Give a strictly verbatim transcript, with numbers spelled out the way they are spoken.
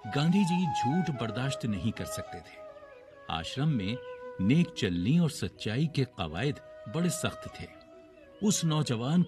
गांधी जी झूठ बर्दाश्त नहीं कर सकते थे। आश्रम में नेक चलनी और सच्चाई के कवायद बड़े सख्त थे। उस नौजवान